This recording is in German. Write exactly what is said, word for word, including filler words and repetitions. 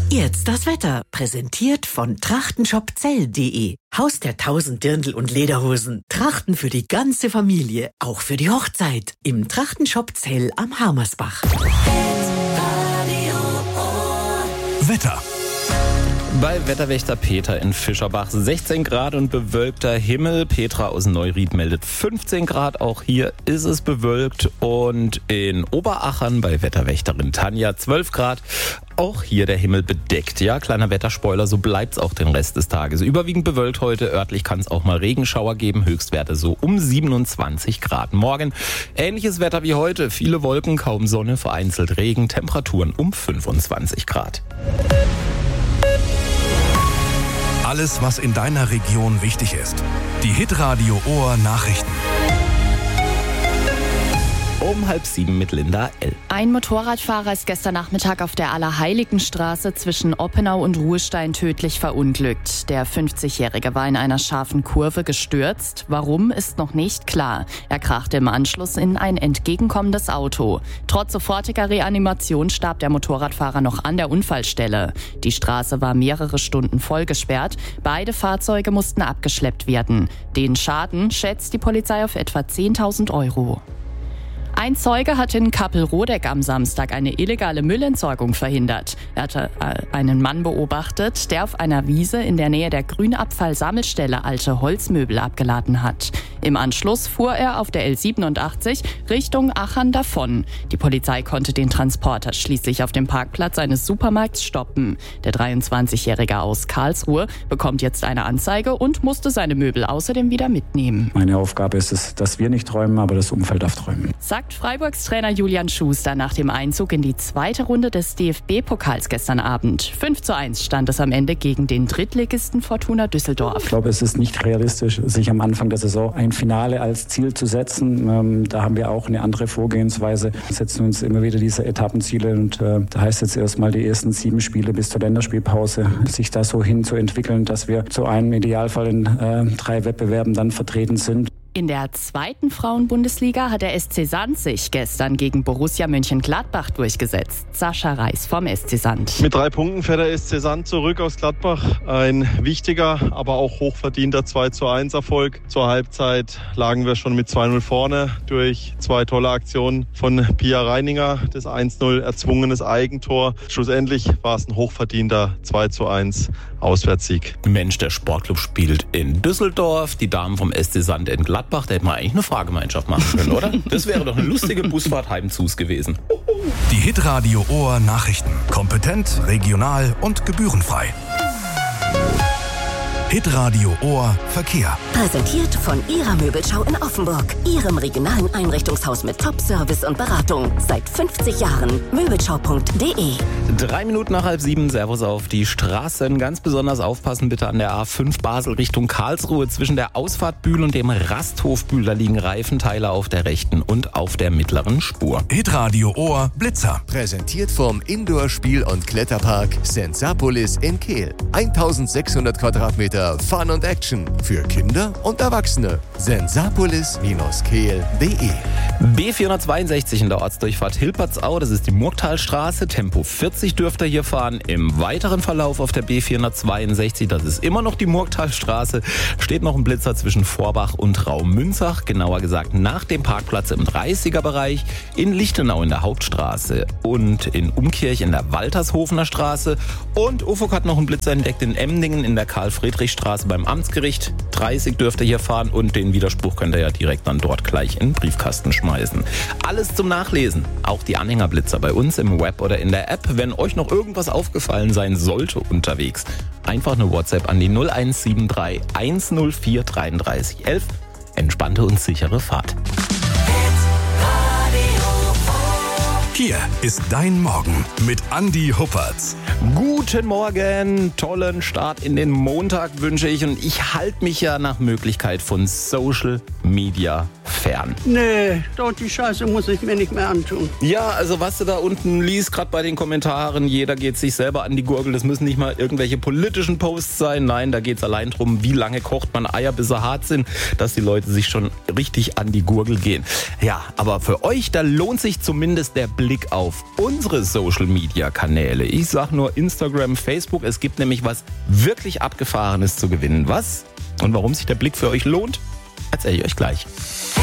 Jetzt das Wetter, präsentiert von trachtenshopzell punkt de. Haus der tausend Dirndl und Lederhosen. Trachten für die ganze Familie, auch für die Hochzeit. Im Trachtenshop Zell am Harmersbach. Wetter. Bei Wetterwächter Peter in Fischerbach sechzehn Grad und bewölkter Himmel. Petra aus Neuried meldet fünfzehn Grad. Auch hier ist es bewölkt. Und in Oberachern bei Wetterwächterin Tanja zwölf Grad. Auch hier der Himmel bedeckt. Ja, kleiner Wetterspoiler, so bleibt's auch den Rest des Tages. Überwiegend bewölkt heute. Örtlich kann es auch mal Regenschauer geben. Höchstwerte so um siebenundzwanzig Grad. Morgen ähnliches Wetter wie heute. Viele Wolken, kaum Sonne, vereinzelt Regen. Temperaturen um fünfundzwanzig Grad. Alles, was in deiner Region wichtig ist. Die Hitradio Ohr Nachrichten. Um halb sieben mit Linda L. Ein Motorradfahrer ist gestern Nachmittag auf der Allerheiligenstraße zwischen Oppenau und Ruhestein tödlich verunglückt. Der fünfzigjährige war in einer scharfen Kurve gestürzt. Warum, ist noch nicht klar. Er krachte im Anschluss in ein entgegenkommendes Auto. Trotz sofortiger Reanimation starb der Motorradfahrer noch an der Unfallstelle. Die Straße war mehrere Stunden vollgesperrt. Beide Fahrzeuge mussten abgeschleppt werden. Den Schaden schätzt die Polizei auf etwa zehntausend Euro. Ein Zeuge hat in Kappelrodeck am Samstag eine illegale Müllentsorgung verhindert. Er hatte einen Mann beobachtet, der auf einer Wiese in der Nähe der Grünabfallsammelstelle alte Holzmöbel abgeladen hat. Im Anschluss fuhr er auf der L siebenundachtzig Richtung Achern davon. Die Polizei konnte den Transporter schließlich auf dem Parkplatz eines Supermarkts stoppen. Der dreiundzwanzigjährige aus Karlsruhe bekommt jetzt eine Anzeige und musste seine Möbel außerdem wieder mitnehmen. Meine Aufgabe ist es, dass wir nicht träumen, aber das Umfeld darf träumen. Sagt Freiburgs Trainer Julian Schuster nach dem Einzug in die zweite Runde des D F B-Pokals gestern Abend. fünf zu eins stand es am Ende gegen den Drittligisten Fortuna Düsseldorf. Ich glaube, es ist nicht realistisch, sich am Anfang der Saison ein Finale als Ziel zu setzen. Ähm, da haben wir auch eine andere Vorgehensweise. Wir setzen uns immer wieder diese Etappenziele und äh, da heißt jetzt erstmal die ersten sieben Spiele bis zur Länderspielpause, sich da so hin zu entwickeln, dass wir zu einem Idealfall in äh, drei Wettbewerben dann vertreten sind. In der zweiten Frauenbundesliga hat der S C Sand sich gestern gegen Borussia Mönchengladbach durchgesetzt. Sascha Reis vom S C Sand. Mit drei Punkten fährt der S C Sand zurück aus Gladbach. Ein wichtiger, aber auch hochverdienter zwei zu eins Erfolg. Zur Halbzeit lagen wir schon mit zwei null vorne durch zwei tolle Aktionen von Pia Reininger. Das eins null erzwungenes Eigentor. Schlussendlich war es ein hochverdienter zwei zu eins Auswärtssieg. Mensch, der Sportclub spielt in Düsseldorf. Die Damen vom S C Sand in Gladbach. Da hätten wir eigentlich eine Fahrgemeinschaft machen können, oder? Das wäre doch eine lustige Busfahrt heimzus gewesen. Die Hitradio Ohr Nachrichten. Kompetent, regional und gebührenfrei. Hitradio Ohr Verkehr. Präsentiert von Ihrer Möbelschau in Offenburg. Ihrem regionalen Einrichtungshaus mit Top-Service und Beratung. Seit fünfzig Jahren. Möbelschau punkt de. Drei Minuten nach halb sieben. Servus auf die Straßen. Ganz besonders aufpassen bitte an der A fünf Basel Richtung Karlsruhe. Zwischen der Ausfahrt Bühl und dem Rasthof Bühl. Da liegen Reifenteile auf der rechten und auf der mittleren Spur. Hitradio Ohr Blitzer. Präsentiert vom Indoor-Spiel- und Kletterpark Sensapolis in Kehl. eintausendsechshundert Quadratmeter Fun und Action für Kinder und Erwachsene. sensapolis Bindestrich kehl punkt de. B vierhundertzweiundsechzig in der Ortsdurchfahrt Hilpertsau, das ist die Murgtalstraße. Tempo vierzig dürft ihr hier fahren. Im weiteren Verlauf auf der B vierhundertzweiundsechzig, das ist immer noch die Murgtalstraße, steht noch ein Blitzer zwischen Vorbach und Raumünzach. Genauer gesagt nach dem Parkplatz im dreißiger-Bereich, in Lichtenau in der Hauptstraße und in Umkirch in der Waltershofener Straße. Und Ufuk hat noch einen Blitzer entdeckt in Emdingen in der Karl-Friedrich-Straße beim Amtsgericht. dreißig dürft ihr hier fahren und den Widerspruch könnt ihr ja direkt dann dort gleich in den Briefkasten schmeißen. Alles zum Nachlesen, auch die Anhängerblitzer bei uns im Web oder in der App. Wenn euch noch irgendwas aufgefallen sein sollte unterwegs, einfach eine WhatsApp an die null eins sieben drei eins null vier drei drei eins eins. Entspannte und sichere Fahrt. Hier ist dein Morgen mit Andi Huppertz. Guten Morgen, tollen Start in den Montag wünsche ich und ich halte mich ja nach Möglichkeit von Social Media fern. Nee, dort die Scheiße muss ich mir nicht mehr antun. Ja, also was du da unten liest, gerade bei den Kommentaren, jeder geht sich selber an die Gurgel. Das müssen nicht mal irgendwelche politischen Posts sein. Nein, da geht es allein darum, wie lange kocht man Eier, bis sie hart sind, dass die Leute sich schon richtig an die Gurgel gehen. Ja, aber für euch, da lohnt sich zumindest der Blick auf unsere Social Media Kanäle. Ich sag nur Instagram, Instagram, Facebook. Es gibt nämlich was wirklich Abgefahrenes zu gewinnen. Was und warum sich der Blick für euch lohnt, erzähle ich euch gleich.